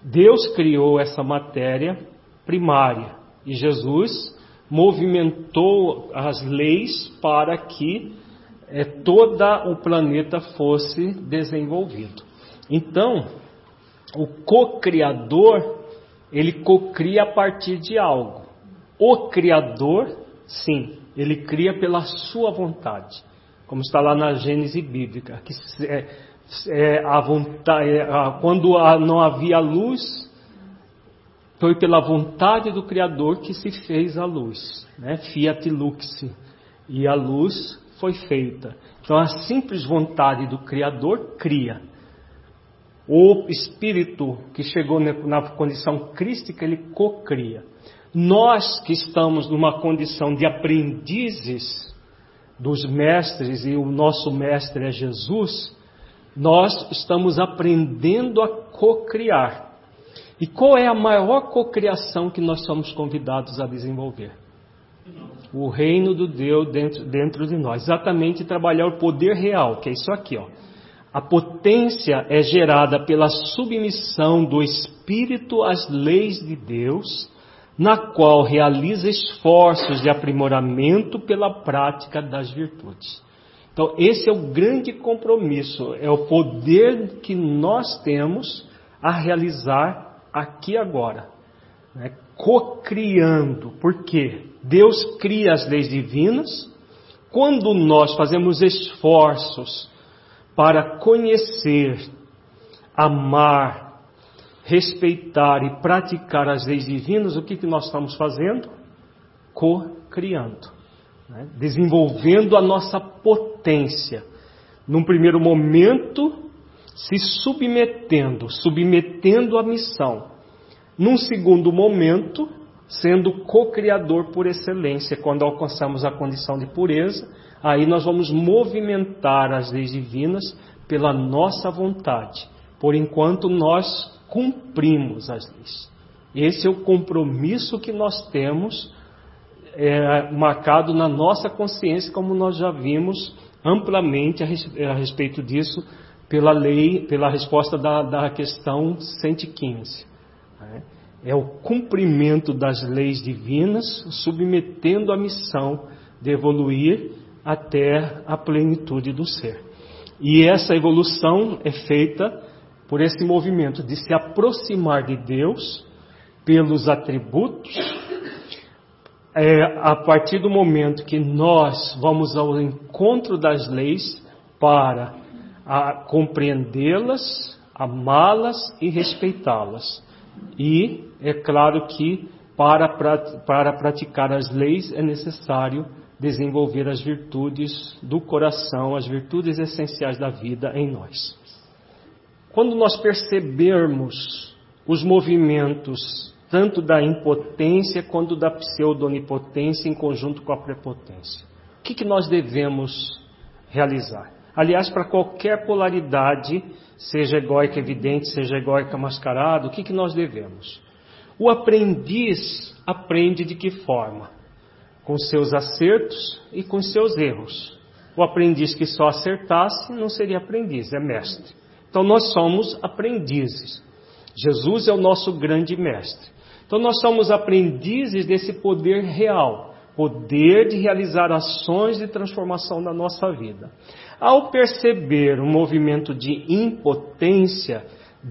Deus criou essa matéria primária e Jesus movimentou as leis para que todo o planeta fosse desenvolvido. Então, o co-criador, ele co-cria a partir de algo. O Criador, sim, ele cria pela sua vontade, como está lá na Gênese bíblica, que a vontade, quando não havia luz, foi pela vontade do Criador que se fez a luz, né? Fiat lux, e a luz foi feita. Então a simples vontade do Criador cria. O Espírito que chegou na condição crística, ele co-cria. Nós que estamos numa condição de aprendizes dos mestres, e o nosso mestre é Jesus, nós estamos aprendendo a co-criar. E qual é a maior cocriação que nós somos convidados a desenvolver? O reino do Deus dentro de nós. Exatamente, trabalhar o poder real, que é isso aqui, ó. A potência é gerada pela submissão do Espírito às leis de Deus, na qual realiza esforços de aprimoramento pela prática das virtudes. Então, esse é o grande compromisso, é o poder que nós temos a realizar aqui agora, né? Co-criando, porque Deus cria as leis divinas. Quando nós fazemos esforços para conhecer, amar, respeitar e praticar as leis divinas, o que nós estamos fazendo? Co-criando, né? Desenvolvendo a nossa potência. Num primeiro momento, se submetendo à missão. Num segundo momento, sendo co-criador por excelência. Quando alcançamos a condição de pureza, aí nós vamos movimentar as leis divinas pela nossa vontade. Por enquanto, nós cumprimos as leis. Esse é o compromisso que nós temos marcado na nossa consciência, como nós já vimos amplamente a respeito disso pela lei, pela resposta da questão 115. É o cumprimento das leis divinas, submetendo a missão de evoluir até a plenitude do ser. E essa evolução é feita por esse movimento de se aproximar de Deus pelos atributos, a partir do momento que nós vamos ao encontro das leis para compreendê-las, amá-las e respeitá-las. E é claro que para praticar as leis é necessário desenvolver as virtudes do coração, as virtudes essenciais da vida em nós. Quando nós percebermos os movimentos tanto da impotência quanto da pseudo-onipotência em conjunto com a prepotência, o que nós devemos realizar? Aliás, para qualquer polaridade, seja egóica evidente, seja egóica mascarado, o que nós devemos? O aprendiz aprende de que forma? Com seus acertos e com seus erros. O aprendiz que só acertasse não seria aprendiz, é mestre. Então nós somos aprendizes. Jesus é o nosso grande mestre. Então nós somos aprendizes desse poder real, poder de realizar ações de transformação na nossa vida. Ao perceber um movimento de impotência,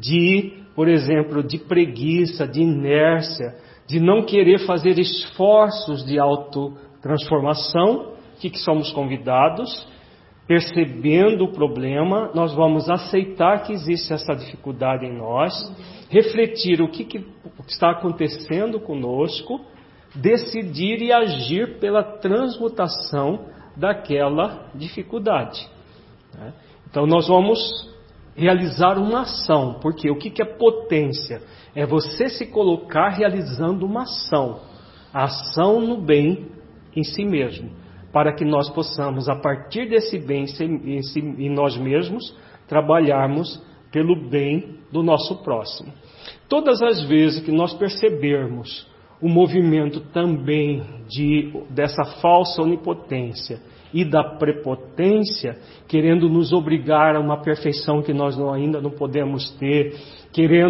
por exemplo, de preguiça, de inércia, de não querer fazer esforços de autotransformação, o que somos convidados? Percebendo o problema, nós vamos aceitar que existe essa dificuldade em nós, refletir o que está acontecendo conosco, decidir e agir pela transmutação daquela dificuldade. Então nós vamos realizar uma ação, porque o que é potência? É você se colocar realizando uma ação, a ação no bem em si mesmo, para que nós possamos, a partir desse bem em nós mesmos, trabalharmos pelo bem do nosso próximo. Todas as vezes que nós percebermos o movimento também dessa falsa onipotência e da prepotência, querendo nos obrigar a uma perfeição que nós ainda não podemos ter, querendo